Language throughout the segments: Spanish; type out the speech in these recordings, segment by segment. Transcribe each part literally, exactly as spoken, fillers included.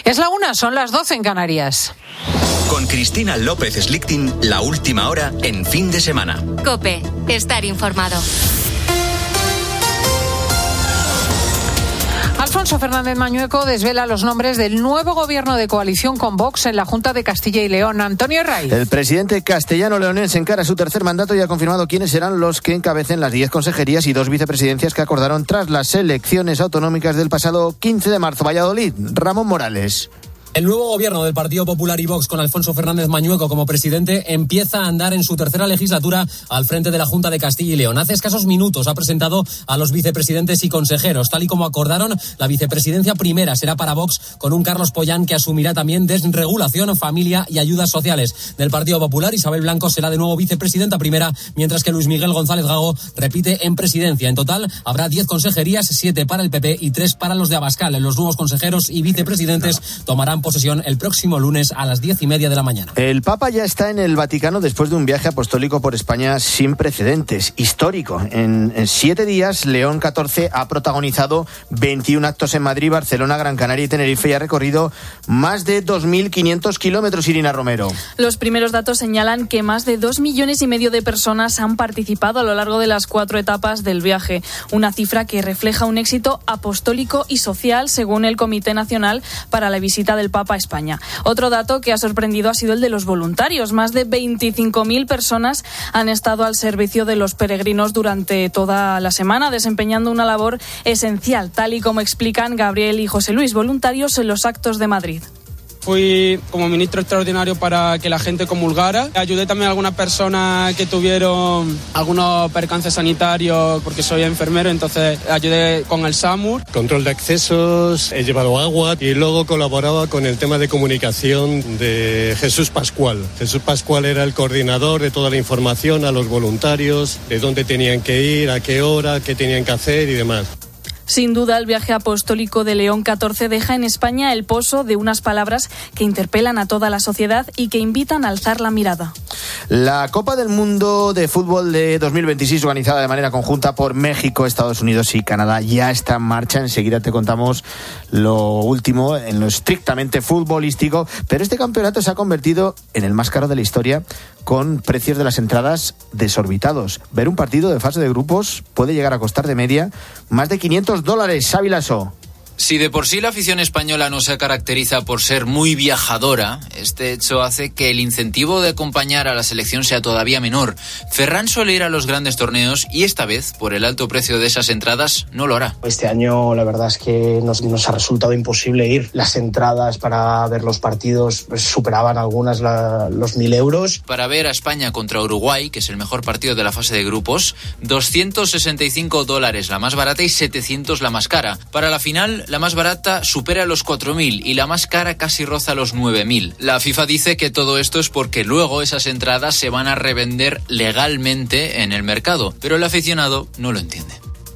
Es la una, son las doce en Canarias. Con Cristina López Slichting, la última hora en Fin de Semana. COPE, estar informado. Alfonso Fernández Mañueco desvela los nombres del nuevo gobierno de coalición con Vox en la Junta de Castilla y León. Antonio Herraiz. El presidente castellano-leonés encara su tercer mandato y ha confirmado quiénes serán los que encabecen las diez consejerías y dos vicepresidencias que acordaron tras las elecciones autonómicas del pasado quince de marzo. Valladolid, Ramón Morales. El nuevo gobierno del Partido Popular y Vox, con Alfonso Fernández Mañueco como presidente, empieza a andar en su tercera legislatura al frente de la Junta de Castilla y León. Hace escasos minutos ha presentado a los vicepresidentes y consejeros. Tal y como acordaron, la vicepresidencia primera será para Vox, con un Carlos Pollán que asumirá también desregulación, familia y ayudas sociales. Del Partido Popular, Isabel Blanco será de nuevo vicepresidenta primera, mientras que Luis Miguel González Gago repite en presidencia. En total habrá diez consejerías, siete para el P P y tres para los de Abascal. Los nuevos consejeros y vicepresidentes tomarán posesión el próximo lunes a las diez y media de la mañana. El Papa ya está en el Vaticano después de un viaje apostólico por España sin precedentes, histórico. En, en siete días, León catorce ha protagonizado veintiún actos en Madrid, Barcelona, Gran Canaria y Tenerife y ha recorrido más de dos mil quinientos kilómetros. Irina Romero. Los primeros datos señalan que más de dos millones y medio de personas han participado a lo largo de las cuatro etapas del viaje, una cifra que refleja un éxito apostólico y social según el Comité Nacional para la Visita del Papa a España. Otro dato que ha sorprendido ha sido el de los voluntarios. Más de veinticinco mil personas han estado al servicio de los peregrinos durante toda la semana, desempeñando una labor esencial, tal y como explican Gabriel y José Luis, voluntarios en los actos de Madrid. Fui como ministro extraordinario para que la gente comulgara. Ayudé también a algunas personas que tuvieron algunos percances sanitarios porque soy enfermero, entonces ayudé con el SAMUR. Control de accesos, he llevado agua y luego colaboraba con el tema de comunicación de Jesús Pascual. Jesús Pascual era el coordinador de toda la información a los voluntarios, de dónde tenían que ir, a qué hora, qué tenían que hacer y demás. Sin duda, el viaje apostólico de León catorce deja en España el pozo de unas palabras que interpelan a toda la sociedad y que invitan a alzar la mirada. La Copa del Mundo de Fútbol de dos mil veintiséis, organizada de manera conjunta por México, Estados Unidos y Canadá, ya está en marcha. Enseguida te contamos lo último en lo estrictamente futbolístico, pero este campeonato se ha convertido en el más caro de la historia, con precios de las entradas desorbitados. Ver un partido de fase de grupos puede llegar a costar de media más de quinientos dólares. Xavi Lasso. Si de por sí la afición española no se caracteriza por ser muy viajadora, este hecho hace que el incentivo de acompañar a la selección sea todavía menor. Ferran suele ir a los grandes torneos y esta vez, por el alto precio de esas entradas, no lo hará. Este año la verdad es que nos, nos ha resultado imposible ir. Las entradas para ver los partidos pues, superaban algunas la, los mil euros. Para ver a España contra Uruguay, que es el mejor partido de la fase de grupos, doscientos sesenta y cinco dólares la más barata y setecientos la más cara. Para la final, la más barata supera los cuatro mil y la más cara casi roza los nueve mil. La FIFA dice que todo esto es porque luego esas entradas se van a revender legalmente en el mercado, pero el aficionado no lo entiende.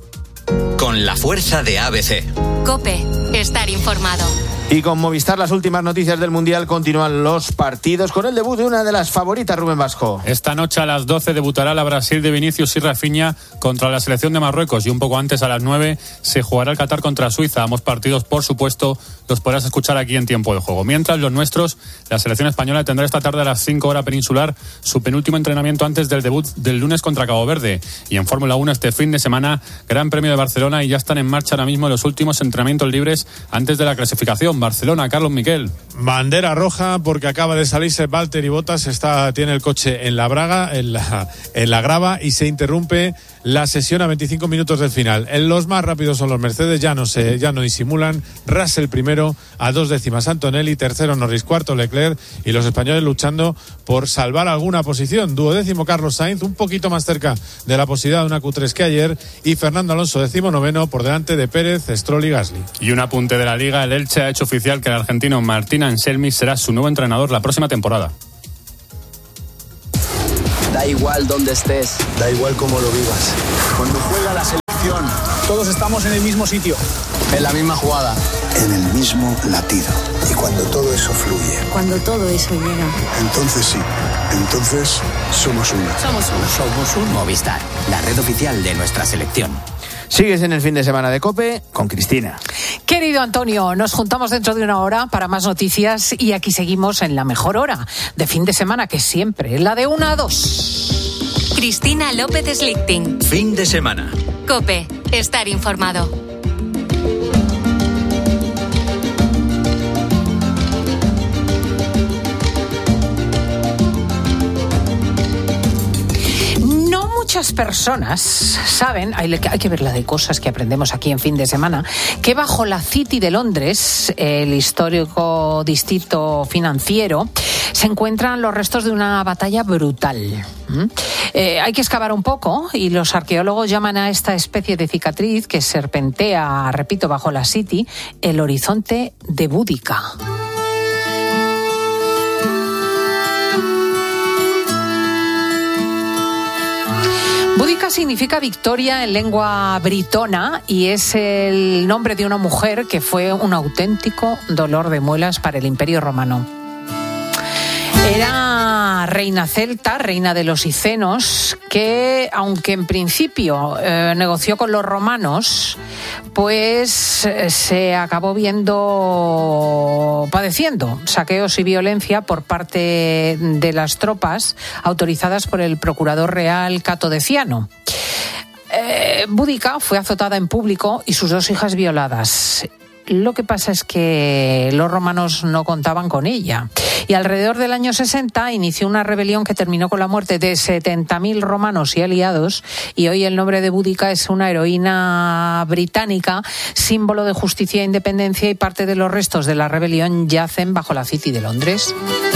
Con la fuerza de A B C. COPE, estar informado. Y con Movistar, las últimas noticias del Mundial, continúan los partidos con el debut de una de las favoritas, Rubén Vasco. Esta noche a las doce debutará la Brasil de Vinicius y Rafinha contra la selección de Marruecos y un poco antes, a las nueve, se jugará el Qatar contra Suiza. Ambos partidos, por supuesto, los podrás escuchar aquí en Tiempo de Juego. Mientras, los nuestros, la selección española tendrá esta tarde a las cinco hora peninsular su penúltimo entrenamiento antes del debut del lunes contra Cabo Verde. Y en Fórmula uno este fin de semana, Gran Premio de Barcelona, y ya están en marcha ahora mismo los últimos entrenamientos libres antes de la clasificación. Barcelona, Carlos Miquel. Bandera roja porque acaba de salirse Valtteri Bottas, está, tiene el coche en la braga, en la, en la grava, y se interrumpe la sesión a veinticinco minutos del final. En los más rápidos son los Mercedes, ya no se, ya no disimulan. Russell primero a dos décimas, Antonelli tercero, Norris cuarto, Leclerc, y los españoles luchando por salvar alguna posición. Duodécimo Carlos Sainz, un poquito más cerca de la posibilidad de una Q tres que ayer, y Fernando Alonso décimo noveno por delante de Pérez, Stroll y Gasly. Y un apunte de la Liga, el Elche ha hecho oficial que el argentino Martín Anselmi será su nuevo entrenador la próxima temporada. Da igual dónde estés, da igual cómo lo vivas. Cuando juega la selección, todos estamos en el mismo sitio, en la misma jugada, en el mismo latido. Y cuando todo eso fluye, cuando todo eso llega, entonces sí, entonces somos uno. Somos uno. Somos un Movistar, la red oficial de nuestra selección. Sigues en el fin de semana de COPE con Cristina. Querido Antonio, nos juntamos dentro de una hora para más noticias y aquí seguimos en la mejor hora de fin de semana, que siempre es la de una a dos. Cristina López Slichting. Fin de semana. COPE. Estar informado. Muchas personas saben, hay que ver la de cosas que aprendemos aquí en fin de semana, que bajo la City de Londres, el histórico distrito financiero, se encuentran los restos de una batalla brutal. ¿Mm? Eh, hay que excavar un poco y los arqueólogos llaman a esta especie de cicatriz que serpentea, repito, bajo la City, el horizonte de Boudica. Boudica significa victoria en lengua britona y es el nombre de una mujer que fue un auténtico dolor de muelas para el Imperio Romano. Era reina celta, reina de los icenos, que aunque en principio eh, negoció con los romanos, pues eh, se acabó viendo padeciendo saqueos y violencia por parte de las tropas autorizadas por el procurador real Cato Deciano. Eh, Boudica fue azotada en público y sus dos hijas violadas. Lo que pasa es que los romanos no contaban con ella y alrededor del año sesenta inició una rebelión que terminó con la muerte de setenta mil romanos y aliados, y hoy el nombre de Boudica es una heroína británica, símbolo de justicia e independencia, y parte de los restos de la rebelión yacen bajo la City de Londres.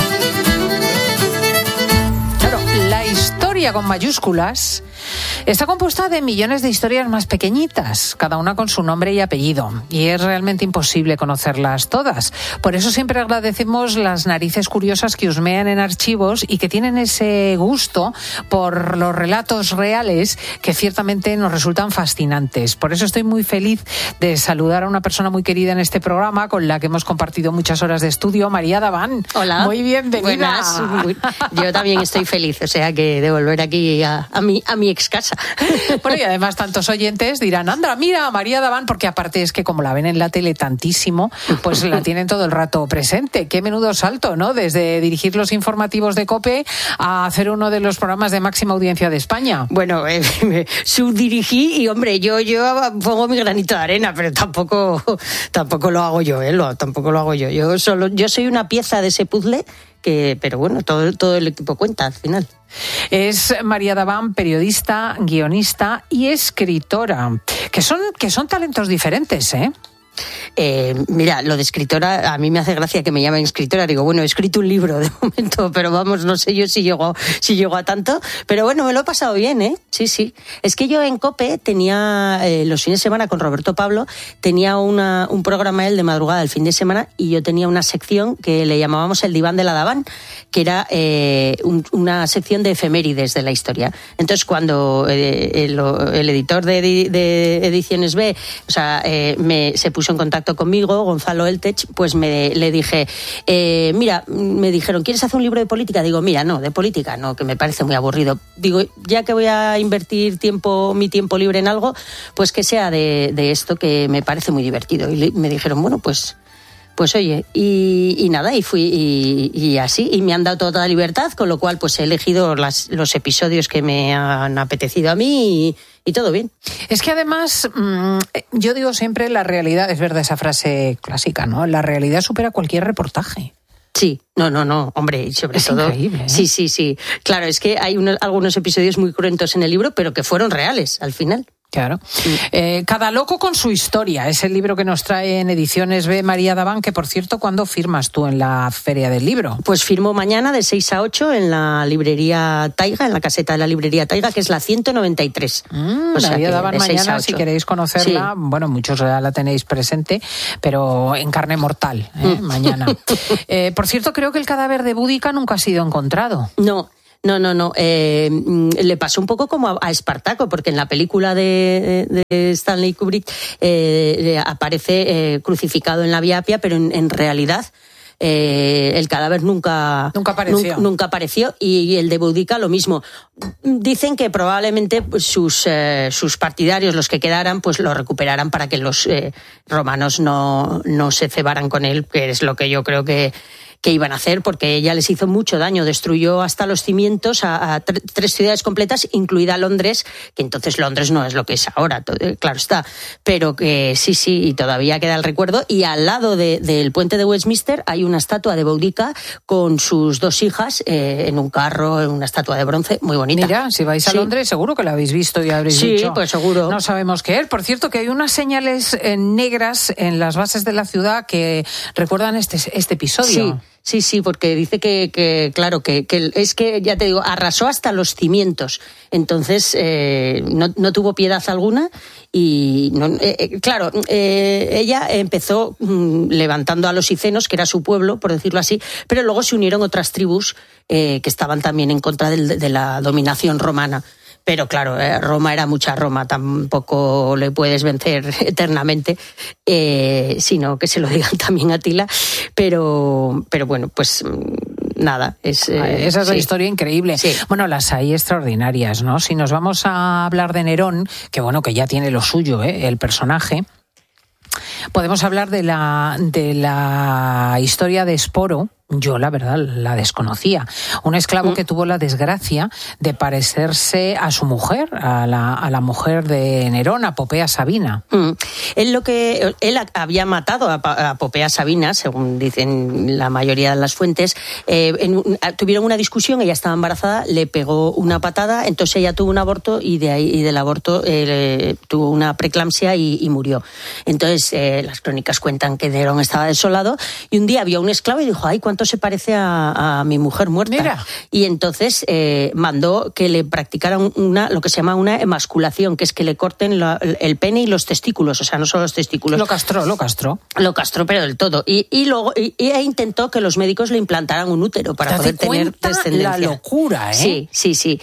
Claro, la historia con mayúsculas está compuesta de millones de historias más pequeñitas, cada una con su nombre y apellido, y es realmente imposible conocerlas todas. Por eso siempre agradecemos las narices curiosas que husmean en archivos y que tienen ese gusto por los relatos reales que ciertamente nos resultan fascinantes. Por eso estoy muy feliz de saludar a una persona muy querida en este programa, con la que hemos compartido muchas horas de estudio, María Daván. Hola. Muy bienvenida. Buenas. Yo también estoy feliz, o sea que de volver aquí a, a, mi, a mi ex casa. Bueno, y además tantos oyentes dirán, anda, mira, María Daván, porque aparte es que como la ven en la tele tantísimo, pues la tienen todo el rato presente. Qué menudo salto, ¿no? Desde dirigir los informativos de COPE a hacer uno de los programas de máxima audiencia de España. Bueno, eh, subdirigí y, hombre, yo, yo pongo mi granito de arena, pero tampoco, tampoco lo hago yo, ¿eh? Lo, tampoco lo hago yo. Yo solo, yo soy una pieza de ese puzzle. Que, pero bueno, todo, todo el equipo cuenta al final. Es María Daván, periodista, guionista y escritora, que son, que son talentos diferentes, ¿eh? Eh, mira, lo de escritora, a mí me hace gracia que me llamen escritora. Digo, bueno, he escrito un libro de momento, pero vamos, no sé yo si llego, si llego a tanto. Pero bueno, me lo he pasado bien, ¿eh? Sí, sí. Es que yo en COPE tenía, eh, los fines de semana con Roberto Pablo, tenía una, un programa él de madrugada el fin de semana, y yo tenía una sección que le llamábamos el diván de la Daván, que era eh, un, una sección de efemérides de la historia. Entonces, cuando eh, el, el editor de, de Ediciones B, o sea, eh, me, se puso en contacto conmigo, Gonzalo Eltech, pues me, le dije, eh, mira, me dijeron, ¿quieres hacer un libro de política? Digo, mira, no, de política no, que me parece muy aburrido. Digo, ya que voy a invertir tiempo, mi tiempo libre en algo, pues que sea de, de esto, que me parece muy divertido. Y me dijeron, bueno, pues... Pues oye, y, y nada, y fui y, y así, y me han dado toda la libertad, con lo cual pues he elegido las, los episodios que me han apetecido a mí y, y todo bien. Es que además, mmm, yo digo siempre, la realidad, es verdad esa frase clásica, ¿no? La realidad supera cualquier reportaje. Sí, no, no, no, hombre, y sobre es todo... increíble, ¿eh? Sí, sí, sí. Claro, es que hay unos, algunos episodios muy cruentos en el libro, pero que fueron reales al final. Claro. Eh, Cada loco con su historia es el libro que nos trae en Ediciones B María Daván, que por cierto, ¿cuándo firmas tú en la Feria del Libro? Pues firmo mañana de seis a ocho en la librería Taiga, en la caseta de la librería Taiga, que es la ciento noventa y tres. Mm, o sea, María Daván mañana, si queréis conocerla, sí. Bueno, muchos ya la tenéis presente, pero en carne mortal, ¿eh? Mañana. eh, por cierto, creo que el cadáver de Boudica nunca ha sido encontrado. No. No, no, no. Eh, le pasó un poco como a, a Espartaco, porque en la película de, de Stanley Kubrick eh, aparece eh, crucificado en la Vía Apia, pero en, en realidad eh, el cadáver nunca, nunca apareció. Nunca, nunca apareció y el de Boudica lo mismo. Dicen que probablemente pues, sus, eh, sus partidarios, los que quedaran, pues lo recuperaran para que los eh, romanos no, no se cebaran con él, que es lo que yo creo que que iban a hacer, porque ella les hizo mucho daño, destruyó hasta los cimientos a, a tre- tres ciudades completas, incluida Londres, que entonces Londres no es lo que es ahora, todo, claro está, pero que sí, sí, y todavía queda el recuerdo, y al lado de, del puente de Westminster hay una estatua de Boudica con sus dos hijas eh, en un carro, en una estatua de bronce, muy bonita. Mira, si vais a sí. Londres seguro que la habéis visto y habréis sí, dicho. Sí, pues seguro. No sabemos qué es. Por cierto, que hay unas señales eh, negras en las bases de la ciudad que recuerdan este, este episodio. Sí. Sí, sí, porque dice que, que claro, que, que es que, ya te digo, arrasó hasta los cimientos. Entonces, eh, no, no tuvo piedad alguna y, no, eh, claro, eh, ella empezó mm, levantando a los icenos, que era su pueblo, por decirlo así, pero luego se unieron otras tribus eh, que estaban también en contra de, de la dominación romana. Pero claro, eh, Roma era mucha Roma, tampoco le puedes vencer eternamente, eh, sino que se lo digan también a Atila. Pero, pero bueno, pues nada. Es, eh, Esa es sí. la historia increíble. Sí. Bueno, las hay extraordinarias, ¿no? Si nos vamos a hablar de Nerón, que bueno, que ya tiene lo suyo, ¿eh? El personaje. Podemos hablar de la, de la historia de Esporo. Yo, la verdad, la desconocía. Un esclavo mm. que tuvo la desgracia de parecerse a su mujer, a la, a la mujer de Nerón, a Popea Sabina. Mm. Él lo que él había matado a, a Popea Sabina, según dicen la mayoría de las fuentes. Eh, en, tuvieron una discusión, ella estaba embarazada, le pegó una patada, entonces ella tuvo un aborto y de ahí y del aborto eh, tuvo una preeclampsia y, y murió. Entonces eh, las crónicas cuentan que Nerón estaba desolado y un día vio a un esclavo y dijo, ay, ¿cuánto se parece a, a mi mujer muerta? Mira. Y entonces eh, mandó que le practicaran una, lo que se llama una emasculación, que es que le corten la, el pene y los testículos, o sea, no solo los testículos. Lo castró, lo castró. Lo castró, pero del todo. Y, y luego y, y intentó que los médicos le implantaran un útero para poder tener descendencia. La locura, ¿eh? Sí, sí, sí.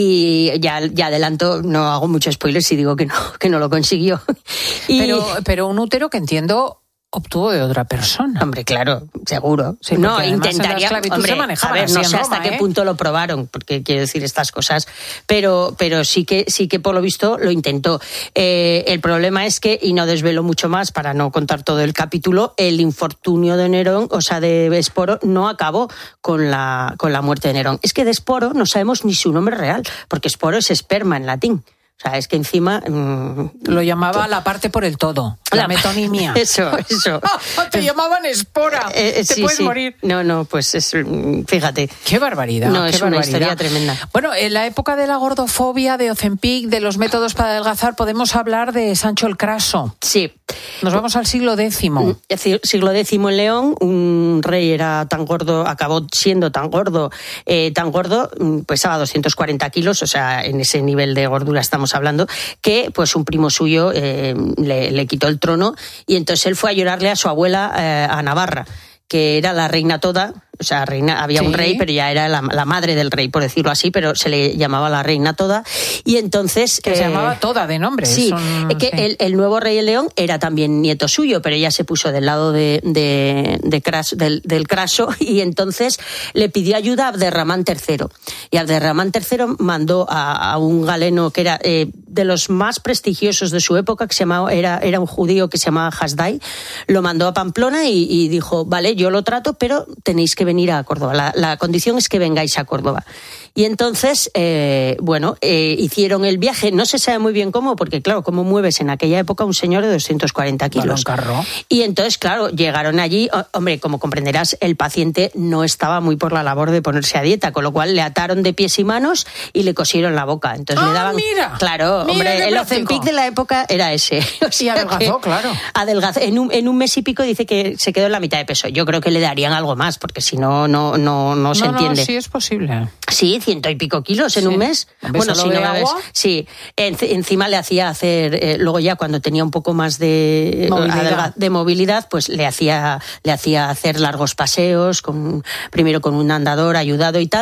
Y ya, ya adelanto, no hago mucho spoiler si digo que no, que no lo consiguió. Y, pero, pero un útero que entiendo obtuvo de otra persona. Hombre, claro, seguro. Sí, no, intentaría. Hombre, se manejaba a ver, no sé Roma, hasta ¿eh? qué punto lo probaron, porque quiero decir estas cosas, pero, pero sí que, sí que por lo visto lo intentó. Eh, el problema es que, y no desvelo mucho más para no contar todo el capítulo, el infortunio de Nerón, o sea, de Esporo, no acabó con la, con la muerte de Nerón. Es que de Esporo no sabemos ni su nombre real, porque Esporo es esperma en latín. O sea, es que encima... Mmm, lo llamaba la parte por el todo, la, la metonimia. Eso, eso. Te llamaban espora, eh, eh, te sí, puedes sí. morir. No, no, pues es, fíjate. Qué barbaridad. No, qué es barbaridad. Una historia tremenda. Bueno, en la época de la gordofobia, de Ozempic, de los métodos para adelgazar, podemos hablar de Sancho el Craso. Sí. Nos vamos al siglo décimo. Siglo décimo en León, un rey era tan gordo, acabó siendo tan gordo, eh, tan gordo, pesaba doscientos cuarenta kilos, o sea, en ese nivel de gordura estamos hablando, que pues un primo suyo eh, le, le quitó el trono y entonces él fue a llorarle a su abuela eh, a Navarra, que era la reina toda. O sea, reina, había sí. un rey, pero ya era la, la madre del rey, por decirlo así, pero se le llamaba la reina toda. Y entonces... Que eh, se llamaba toda de nombre. Sí, un, que sí. El, el nuevo rey de León era también nieto suyo, pero ella se puso del lado de, de, de Cras, del, del Craso y entonces le pidió ayuda a Abderramán tercero. Y Abderramán tercero mandó a, a un galeno que era eh, de los más prestigiosos de su época, que se llamaba, era, era un judío que se llamaba Hasdai, lo mandó a Pamplona y, y dijo, vale, yo lo trato, pero tenéis que venir a Córdoba. La, la condición es que vengáis a Córdoba. Y entonces, eh, bueno, eh, hicieron el viaje. No se sabe muy bien cómo, porque claro, cómo mueves en aquella época un señor de doscientos cuarenta kilos. Carro. Y entonces, claro, llegaron allí. Hombre, como comprenderás, el paciente no estaba muy por la labor de ponerse a dieta, con lo cual le ataron de pies y manos y le cosieron la boca. Entonces ah, le daban... mira, claro, mira hombre, el Ozempic de la época era ese. O sea, y adelgazó, claro. Adelgazó. En un, en un mes y pico dice que se quedó en la mitad de peso. Yo creo que le darían algo más, porque si no, no, no, no se no, entiende. No, sí es posible. Sí, ciento y pico kilos en sí. un mes. Bueno, si no me ves, sí. En, encima le hacía hacer, eh, luego ya cuando tenía un poco más de movilidad, de movilidad pues le hacía, le hacía hacer largos paseos, con, primero con un andador ayudado y tal.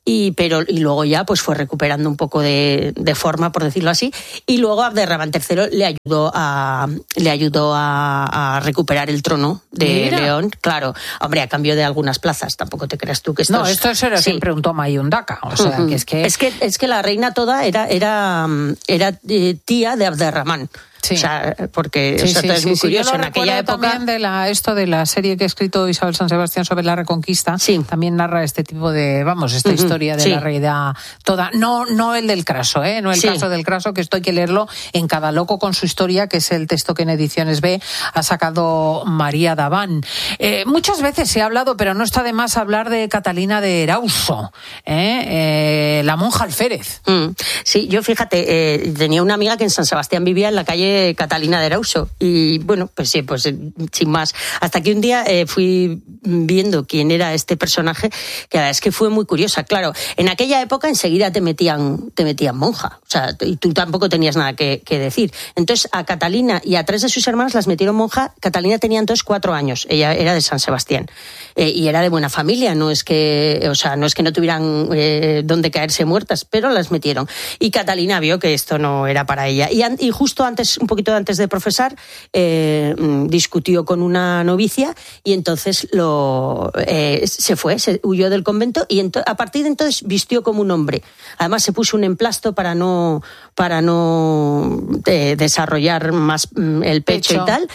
Y, pero, y luego ya pues fue recuperando un poco de, de forma, por decirlo así, y luego Abderramán tercero le ayudó a le ayudó a, a recuperar el trono de Mira. León, claro, hombre, a cambio de algunas plazas, tampoco te creas tú que esto No, es- esto era sí. siempre un toma y un daca, o sea, Ujú. que es que... es que es que la reina toda era era era eh, tía de Abderramán. Sí. O sea, porque Sí, o sea, sí, todo es sí, muy sí. curioso. Yo lo En aquella recuerdo época también de la, esto de la serie que ha escrito Isabel San Sebastián sobre la Reconquista. También narra este tipo de, vamos, esta Ujú, historia de sí. la realidad toda. No, no el del Craso, ¿eh? No el Sí. caso del Craso, que esto hay que leerlo en Cada loco con su historia, que es el texto que en Ediciones B ha sacado María Daván. Eh, muchas veces se ha hablado, pero no está de más hablar de Catalina de Erauso, ¿eh? Eh, la monja alférez. Mm. Sí, yo fíjate, eh, tenía una amiga que en San Sebastián vivía en la calle Catalina de Erauso y bueno, pues sí, pues eh, sin más. Hasta que un día eh, fui viendo quién era este personaje, que la verdad es que fue muy curiosa. Claro, en aquella época enseguida te metían, te metían monja, o sea, y tú tampoco tenías nada que, que decir. Entonces a Catalina y a tres de sus hermanas las metieron monja. Catalina tenía entonces cuatro años, ella era de San Sebastián eh, y era de buena familia, no es que, o sea, no es que no tuvieran eh, donde caerse muertas, pero las metieron. Y Catalina vio que esto no era para ella. Y, an- y justo antes, un poquito antes de profesar, eh, mm, discutió con una novicia y entonces lo eh, se fue, se huyó del convento y ento- a partir de entonces vistió como un hombre. Además se puso un emplasto para no para no eh, desarrollar más mm, el pecho, Pecho. y tal,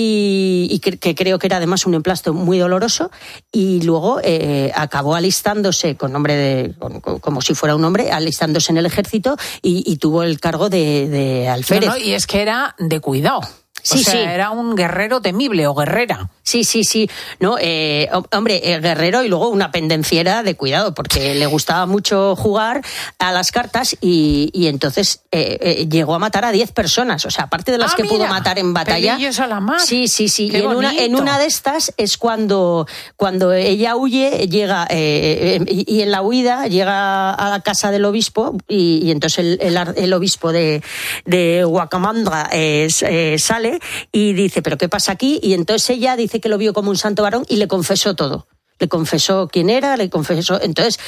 y, y que, que creo que era además un emplasto muy doloroso, y luego eh, acabó alistándose con nombre de con- con- como si fuera un hombre, alistándose en el ejército y, y tuvo el cargo de, de alférez. No, no, y es que era de cuidado. Sí, o sea, sí. era un guerrero temible o guerrera. Sí, sí, sí. No, eh, hombre, eh, guerrero y luego una pendenciera de cuidado, porque le gustaba mucho jugar a las cartas y, y entonces eh, eh, llegó a matar a diez personas. O sea, aparte de las Ah, que mira, pudo matar en batalla. pelillos a la mar. Sí, sí, sí. Qué Y en una, en bonito. una de estas es cuando, cuando ella huye, llega, eh, eh, y, y en la huida llega a la casa del obispo y, y entonces el, el, ar- el obispo de, de Huacamandra eh, s- eh, sale y dice, ¿pero qué pasa aquí? Y entonces ella dice que lo vio como un santo varón y le confesó todo. Le confesó quién era, le confesó. Entonces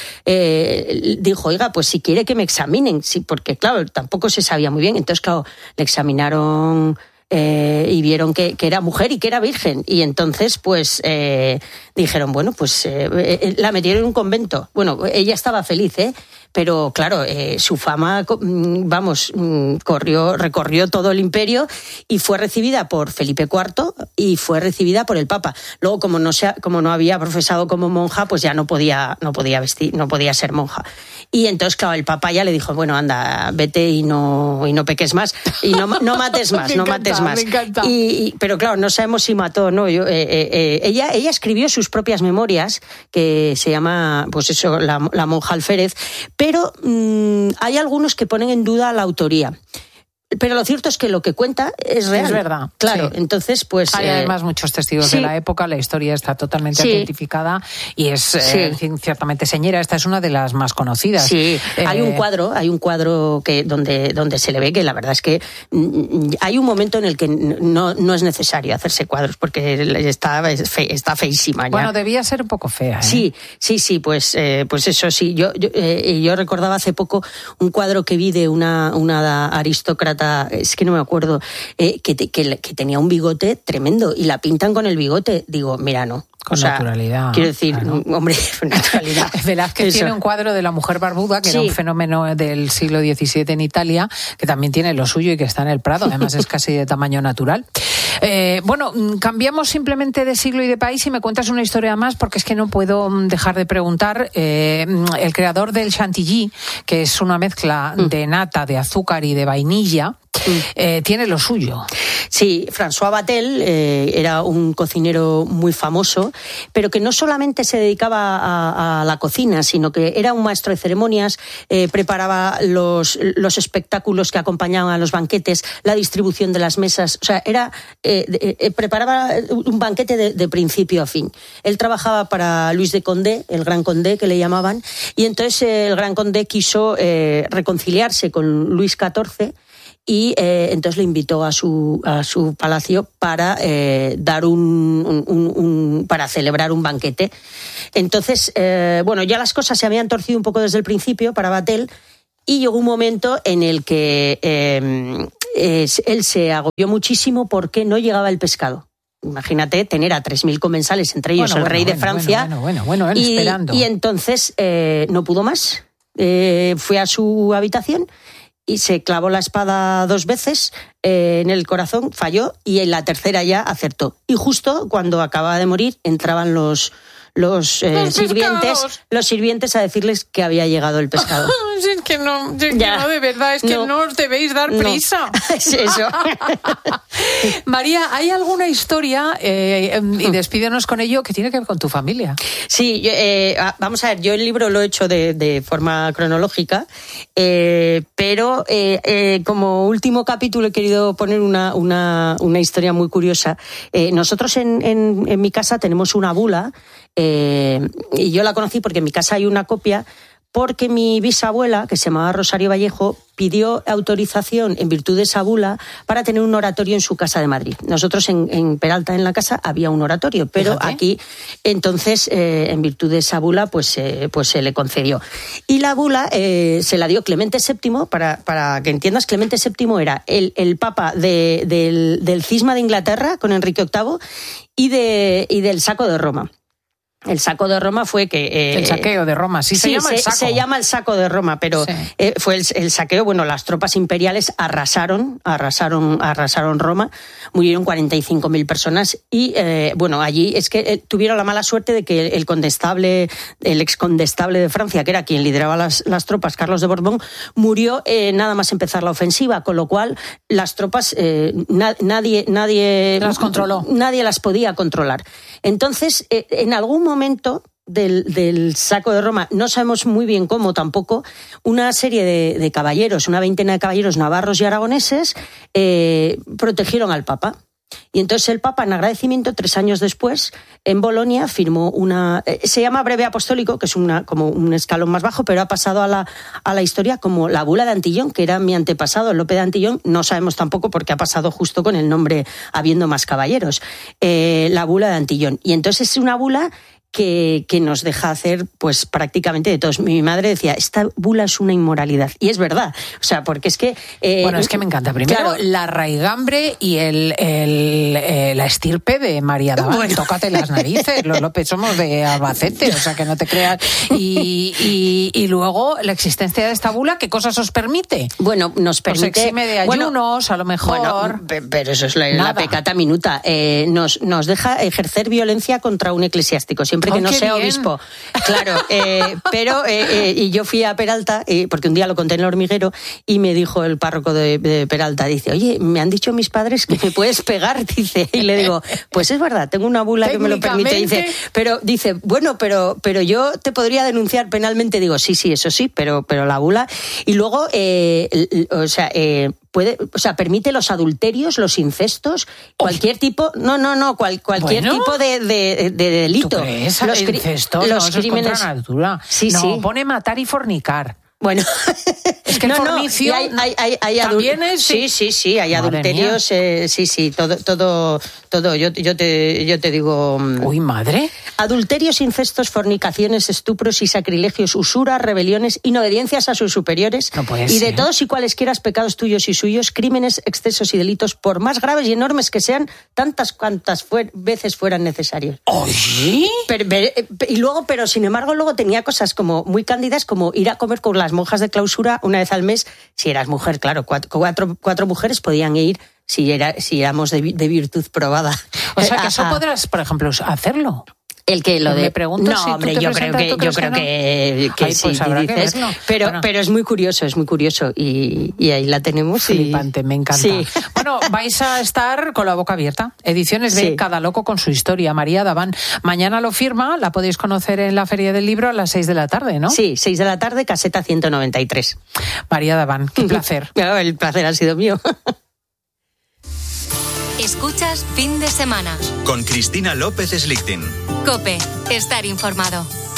eh, dijo, oiga, pues si quiere que me examinen, sí, porque claro, tampoco se sabía muy bien. Entonces, claro, le examinaron eh, y vieron que, que era mujer y que era virgen. Y entonces, pues eh, dijeron, bueno, pues eh, eh, la metieron en un convento. Bueno, ella estaba feliz, ¿eh? Pero claro, eh, su fama, co- mm, vamos, mm, corrió, recorrió todo el imperio y fue recibida por Felipe cuarto y fue recibida por el Papa. Luego, como no se, como no había profesado como monja, pues ya no podía, no podía vestir, no podía ser monja. Y entonces, claro, el Papa ya le dijo, bueno, anda, vete y no, y no peques más, y no, no mates más, Me no encanta, mates más. me encanta. Y, y- pero claro, no sabemos si mató o no. Yo, eh, eh, eh, ella, ella escribió sus propias memorias, que se llama, pues eso, la, la monja alférez, pero mmm, hay algunos que ponen en duda la autoría. Pero lo cierto es que lo que cuenta es real. Es verdad. Claro, sí. entonces, pues. Hay eh, además muchos testigos sí. de la época, la historia está totalmente Sí. autentificada y es eh, ciertamente señera. Esta es una de las más conocidas. Sí, Eh, hay un cuadro, hay un cuadro que donde, donde se le ve que la verdad es que mm, hay un momento en el que no, no es necesario hacerse cuadros porque está, es fe- está feísima ya. Bueno, debía ser un poco fea. ¿eh? Sí, sí, sí, pues, eh, pues eso sí. Yo, yo, eh, yo recordaba hace poco un cuadro que vi de una, una aristócrata, es que no me acuerdo, eh, que, te- que, que tenía un bigote tremendo y la pintan con el bigote. Digo, mira, no. Con O sea, naturalidad. Quiero decir, hombre, con naturalidad. Velázquez Eso. tiene un cuadro de la mujer barbuda, que Sí. era un fenómeno del siglo diecisiete en Italia, que también tiene lo suyo y que está en el Prado, además es casi de tamaño natural. Eh, bueno, mm, cambiamos simplemente de siglo y de país y me cuentas una historia más, porque es que no puedo mm, dejar de preguntar. Eh, mm, el creador del chantilly, que es una mezcla de nata, de azúcar y de vainilla, eh, tiene lo suyo. Sí, François Vatel eh, era un cocinero muy famoso, pero que no solamente se dedicaba a, a la cocina, sino que era un maestro de ceremonias, eh, preparaba los, los espectáculos que acompañaban a los banquetes, la distribución de las mesas, o sea, era eh, eh, preparaba un banquete de, de principio a fin. Él trabajaba para Luis de Condé, el Gran Condé que le llamaban, y entonces eh, el Gran Condé quiso eh, reconciliarse con Luis catorce. y eh, entonces le invitó a su, a su palacio para eh, dar un, un, un, un para celebrar un banquete. Entonces, eh, bueno, ya las cosas se habían torcido un poco desde el principio para Vatel, y llegó un momento en el que eh, eh, él se agobió muchísimo porque no llegaba el pescado. Imagínate tener a tres mil comensales, entre ellos bueno, el bueno, rey bueno, de Francia, bueno, bueno, bueno, bueno, y, esperando. y entonces eh, no pudo más. Eh, fue a su habitación y se clavó la espada dos veces eh, en el corazón, falló, y en la tercera ya acertó. Y justo cuando acababa de morir entraban los... Los, eh, los sirvientes los sirvientes a decirles que había llegado el pescado. Es que no, es que no, de verdad, es que no, no os debéis dar prisa. No. Es eso. María, ¿hay alguna historia, eh, y despídenos con ello, que tiene que ver con tu familia? Sí, yo, eh, vamos a ver, yo el libro lo he hecho de, de forma cronológica, eh, pero eh, eh, como último capítulo he querido poner una, una, una historia muy curiosa. Eh, nosotros en, en, en mi casa tenemos una bula. Eh, y yo la conocí porque en mi casa hay una copia, porque mi bisabuela, que se llamaba Rosario Vallejo, pidió autorización en virtud de esa bula para tener un oratorio en su casa de Madrid. Nosotros en, en Peralta, en la casa, había un oratorio, pero Fíjate. aquí, entonces, eh, en virtud de esa bula, pues, eh, pues se le concedió. Y la bula eh, se la dio Clemente séptimo, para, para que entiendas, Clemente séptimo era el, el papa de, del, del cisma de Inglaterra, con Enrique octavo, y, de, y del saco de Roma. El saco de Roma fue que... Eh, el saqueo de Roma, sí, sí se llama se, el saco. Se llama el saco de Roma, pero sí. eh, fue el, el saqueo, bueno, las tropas imperiales arrasaron, arrasaron, arrasaron Roma, murieron cuarenta y cinco mil personas y, eh, bueno, allí es que eh, tuvieron la mala suerte de que el condestable, el excondestable de Francia, que era quien lideraba las, las tropas, Carlos de Borbón, murió eh, nada más empezar la ofensiva, con lo cual las tropas, eh, na, nadie, nadie... las controló. Nadie las podía controlar. Entonces, eh, en algún momento del, del saco de Roma, no sabemos muy bien cómo tampoco, una serie de, de caballeros, una veintena de caballeros navarros y aragoneses, eh, protegieron al Papa. Y entonces el Papa, en agradecimiento, tres años después, en Bolonia, firmó una... Eh, se llama Breve Apostólico, que es una, como un escalón más bajo, pero ha pasado a la, a la historia como la bula de Antillón, que era mi antepasado, Lope de Antillón. No sabemos tampoco por qué ha pasado justo con el nombre, habiendo más caballeros. Eh, la bula de Antillón. Y entonces es una bula... Que, que nos deja hacer pues prácticamente de todos. Mi madre decía, esta bula es una inmoralidad. Y es verdad. O sea, porque es que... Eh, bueno, es que me encanta. Primero, claro, la raigambre y el, el, eh, la estirpe de María Daván. Bueno. Tócate las narices. Los López somos de Albacete, o sea, que no te creas. Y, y, y luego, la existencia de esta bula, ¿qué cosas os permite? Bueno, nos permite... Os exime de ayunos, bueno, a lo mejor... Bueno, pero eso es la, la pecata minuta. Eh, nos, nos deja ejercer violencia contra un eclesiástico. Siempre que oh, no sea bien. Obispo. Claro, eh, pero eh, eh, y yo fui a Peralta, eh, porque un día lo conté en el hormiguero, y me dijo el párroco de, de Peralta, dice, oye, me han dicho mis padres que me puedes pegar, dice, y le digo, pues es verdad, tengo una bula que me lo permite, dice, pero dice, bueno, pero, pero yo te podría denunciar penalmente, digo, sí, sí, eso sí, pero, pero la bula, y luego, eh, o sea, eh, puede, o sea, permite los adulterios, los incestos, cualquier tipo, no, no, no, cual, cualquier bueno, tipo de, de, de delito. ¿Tú crees? Los, incestos, los no, crímenes. Es natura. Sí, no, sí. Pone matar y fornicar. Bueno, es que el no, fornicio no, hay, hay, hay, hay también es... Sí, sí, sí, hay Madre adulterios, eh, sí, sí, todo, todo, todo, yo, yo, te, yo te digo... Uy, madre. Adulterios, incestos, fornicaciones, estupros y sacrilegios, usuras, rebeliones, inobediencias a sus superiores, no puede y ser. de todos y cualesquiera pecados tuyos y suyos, crímenes, excesos y delitos, por más graves y enormes que sean, tantas cuantas fuer, veces fueran necesarios. ¿Oye? Pero, y luego, pero sin embargo, luego tenía cosas como muy cándidas, como ir a comer con las monjas de clausura una vez al mes, si eras mujer, claro, cuatro, cuatro, cuatro mujeres podían ir si, era, si éramos de, de virtud probada. O sea, que eso podrás, por ejemplo, hacerlo. El que lo de me pregunto no, si hombre, yo creo que yo creo que, que, que Ay, pues sí dices, que pero bueno. pero es muy curioso, es muy curioso y, y ahí la tenemos. Flipante, y... me encanta. Sí. Bueno, vais a estar con la boca abierta. Ediciones de sí. Cada loco con su historia. María Daván. Mañana lo firma, la podéis conocer en la Feria del Libro a las seis de la tarde, ¿no? Sí, seis de la tarde, caseta ciento noventa y tres. María Daván, qué placer. El placer ha sido mío. Escuchas Fin de Semana con Cristina López Slichting. COPE, estar informado.